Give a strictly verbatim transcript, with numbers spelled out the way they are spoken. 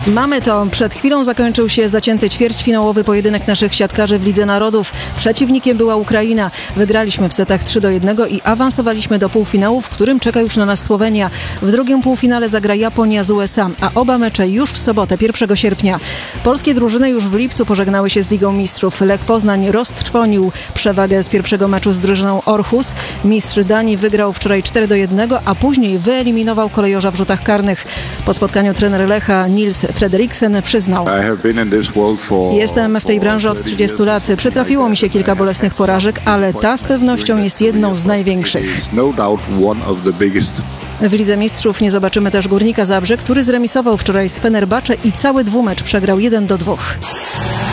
Mamy to. Przed chwilą zakończył się zacięty ćwierćfinałowy pojedynek naszych siatkarzy w Lidze Narodów. Przeciwnikiem była Ukraina. Wygraliśmy w setach trzy do jednego i awansowaliśmy do półfinału, w którym czeka już na nas Słowenia. W drugim półfinale zagra Japonia z U S A, a oba mecze już w sobotę, pierwszego sierpnia. Polskie drużyny już w lipcu pożegnały się z Ligą Mistrzów. Lech Poznań roztrwonił przewagę z pierwszego meczu z drużyną Orhus. Mistrz Danii wygrał wczoraj cztery do jednego, a później wyeliminował kolejorza w rzutach karnych. Po spotkaniu trener Lecha Nils Frederiksen przyznał: Jestem w tej branży od trzydziestu lat. Przytrafiło mi się kilka bolesnych porażek, ale ta z pewnością jest jedną z największych. W Lidze Mistrzów nie zobaczymy też Górnika Zabrze, który zremisował wczoraj z Fenerbahce i cały dwumecz przegrał jeden do dwóch.